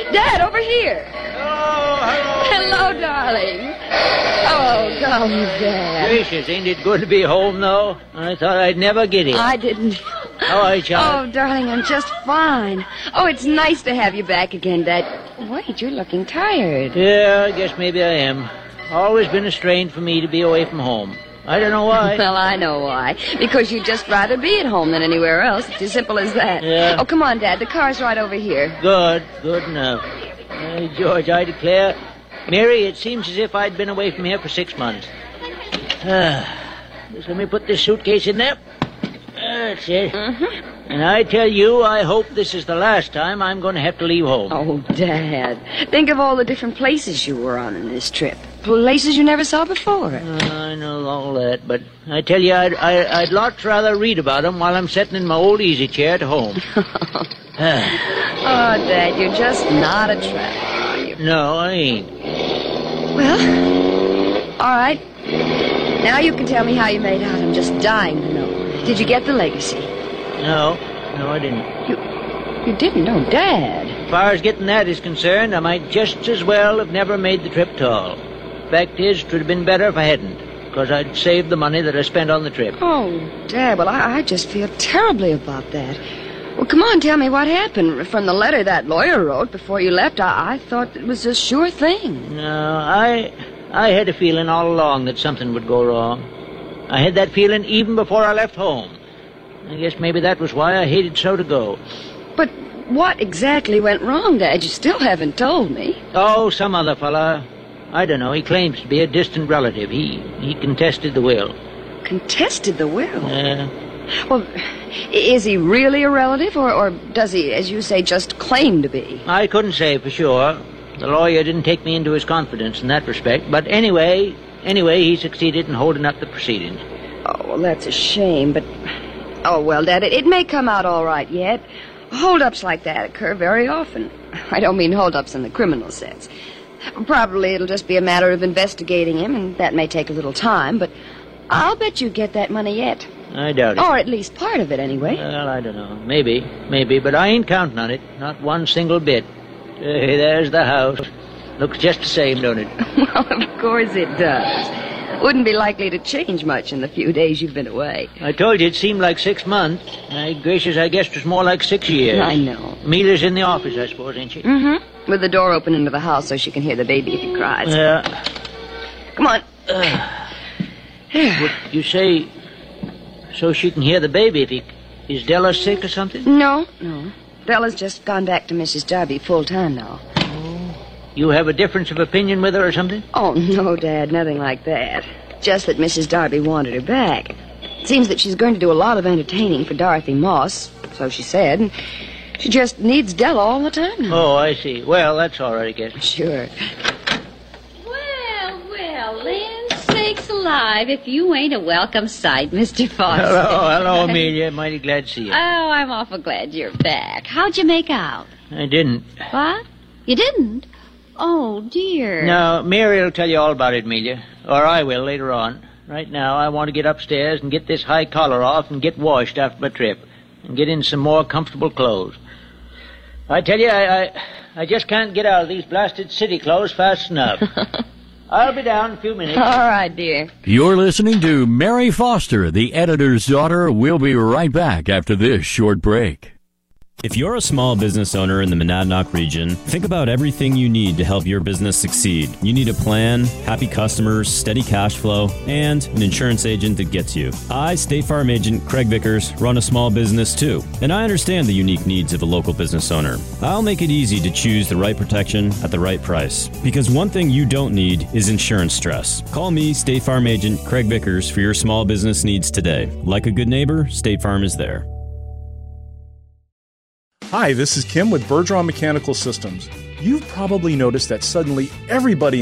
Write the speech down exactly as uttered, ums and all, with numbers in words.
Dad, over here. Oh, hello. Hello, darling. Oh, golly, Dad. Gracious, ain't it good to be home, though? I thought I'd never get here. I didn't. How are you, child? Oh, darling, I'm just fine. Oh, it's nice to have you back again, Dad. Wait, you're looking tired. Yeah, I guess maybe I am. Always been a strain for me to be away from home. I don't know why. Well, I know why. Because you'd just rather be at home than anywhere else. It's as simple as that. Yeah. Oh, come on, Dad. The car's right over here. Good, good enough. Hey, George, I declare, Mary, it seems as if I'd been away from here for six months. Ah, just let me put this suitcase in there. That's it. Mm-hmm. And I tell you, I hope this is the last time I'm going to have to leave home. Oh, Dad. Think of all the different places you were on in this trip. Places you never saw before. Uh, I know all that, but I tell you, I'd, I, I'd lots rather read about them while I'm sitting in my old easy chair at home. Oh, Dad, you're just not a traveler, are you? No, I ain't. Well, all right. Now you can tell me how you made out. I'm just dying to know. Did you get the legacy? No, no, I didn't. You, you didn't? No, Dad. As far as getting that is concerned, I might just as well have never made the trip at all. Fact is, it would have been better if I hadn't, because I'd saved the money that I spent on the trip. Oh, Dad, well, I, I just feel terribly about that. Well, come on, tell me what happened. From the letter that lawyer wrote before you left, I, I thought it was a sure thing. No, I, I had a feeling all along that something would go wrong. I had that feeling even before I left home. I guess maybe that was why I hated so to go. But what exactly went wrong, Dad? You still haven't told me. Oh, some other fella. I don't know. He claims to be a distant relative. He he contested the will. Contested the will? Yeah. Well, is he really a relative, or, or does he, as you say, just claim to be? I couldn't say for sure. The lawyer didn't take me into his confidence in that respect. But anyway, anyway, he succeeded in holding up the proceedings. Oh, well, that's a shame, but... Oh, well, Dad, it, it may come out all right yet. Hold-ups like that occur very often. I don't mean hold-ups in the criminal sense. Probably it'll just be a matter of investigating him, and that may take a little time, but I'll bet you get that money yet. I doubt it. Or at least part of it, anyway. Well, I don't know. Maybe, maybe, but I ain't counting on it. Not one single bit. Hey, there's the house. Looks just the same, don't it? Well, of course it does. Wouldn't be likely to change much in the few days you've been away. I told you it seemed like six months. My gracious, I guess it was more like six years. I know. Amelia's in the office, I suppose, ain't she? Mm-hmm. With the door open into the house so she can hear the baby if he cries. Yeah. Come on. Uh, what you say, so she can hear the baby if he... Is Della sick or something? No, no. Bella's just gone back to Missus Darby full-time now. You have a difference of opinion with her or something? Oh, no, Dad, nothing like that. Just that Missus Darby wanted her back. It seems that she's going to do a lot of entertaining for Dorothy Moss, so she said, and she just needs Della all the time now. Oh, I see. Well, that's all right, I guess. Sure. Well, well, land sakes alive, if you ain't a welcome sight, Mister Foster. Hello, hello, Amelia. Mighty glad to see you. Oh, I'm awful glad you're back. How'd you make out? I didn't. What? You didn't? Oh, dear. No, Mary will tell you all about it, Amelia. Or I will later on. Right now, I want to get upstairs and get this high collar off and get washed after my trip. And get in some more comfortable clothes. I tell you, I, I, I just can't get out of these blasted city clothes fast enough. I'll be down in a few minutes. All right, dear. You're listening to Mary Foster, the editor's daughter. We'll be right back after this short break. If you're a small business owner in the Monadnock region, think about everything you need to help your business succeed. You need a plan, happy customers, steady cash flow, and an insurance agent that gets you. I, State Farm agent Craig Vickers, run a small business too, and I understand the unique needs of a local business owner. I'll make it easy to choose the right protection at the right price, because one thing you don't need is insurance stress. Call me, State Farm agent Craig Vickers, for your small business needs today. Like a good neighbor, State Farm is there. Hi, this is Kim with Bergeron Mechanical Systems. You've probably noticed that suddenly everybody